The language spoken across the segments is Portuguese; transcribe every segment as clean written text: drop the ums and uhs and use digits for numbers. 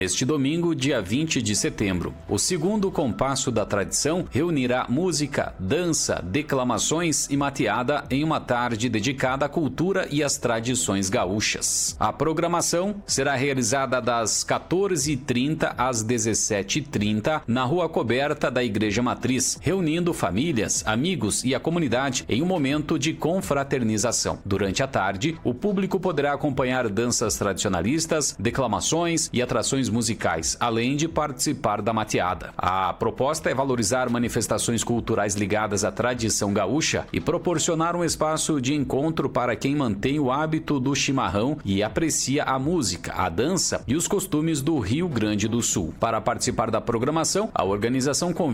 Este domingo, dia 20 de setembro, o segundo compasso da tradição reunirá música, dança, declamações e mateada em uma tarde dedicada à cultura e às tradições gaúchas. A programação será realizada das 14h30 às 17h30 na Rua Coberta da Igreja Matriz, reunindo famílias, amigos e a comunidade em um momento de confraternização. Durante a tarde, o público poderá acompanhar danças tradicionalistas, declamações e atrações musicais, além de participar da mateada. A proposta é valorizar manifestações culturais ligadas à tradição gaúcha e proporcionar um espaço de encontro para quem mantém o hábito do chimarrão e aprecia a música, a dança e os costumes do Rio Grande do Sul. Para participar da programação, a organização convida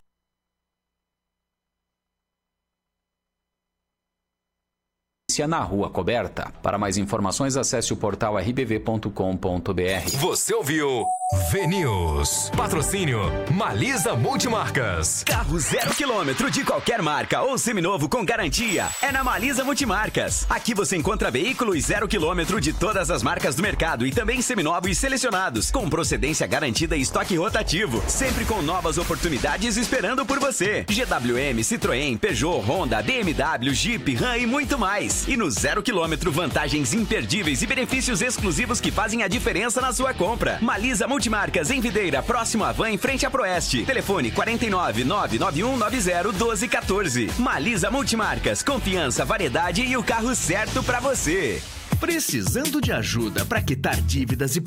na Rua Coberta. Para mais informações, acesse o portal rbv.com.br. Você ouviu V-News. Patrocínio Malisa Multimarcas. Carro 0 km de qualquer marca ou seminovo com garantia é na Malisa Multimarcas. Aqui você encontra veículos 0 km de todas as marcas do mercado e também seminovos selecionados, com procedência garantida e estoque rotativo, sempre com novas oportunidades esperando por você. GWM, Citroën, Peugeot, Honda, BMW, Jeep, Ram e muito mais. E no 0 km, vantagens imperdíveis e benefícios exclusivos que fazem a diferença na sua compra. Malisa Multimarcas em Videira, próximo à Van, em frente à Proeste. Telefone 49 991 90 1214. Malisa Multimarcas, confiança, variedade e o carro certo pra você. Precisando de ajuda para quitar dívidas e